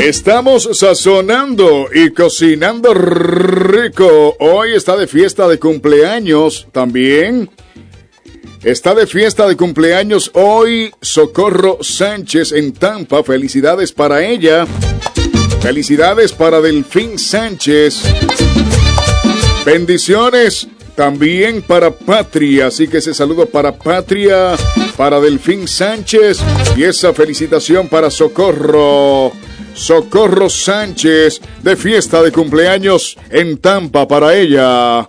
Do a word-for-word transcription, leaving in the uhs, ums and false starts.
Estamos sazonando y cocinando rico. Hoy está de fiesta de cumpleaños también. Está de fiesta de cumpleaños hoy Socorro Sánchez en Tampa. Felicidades para ella. Felicidades para Delfín Sánchez. Bendiciones también para Patria. Así que ese saludo para Patria, para Delfín Sánchez y esa felicitación para Socorro. Socorro Sánchez de fiesta de cumpleaños en Tampa para ella.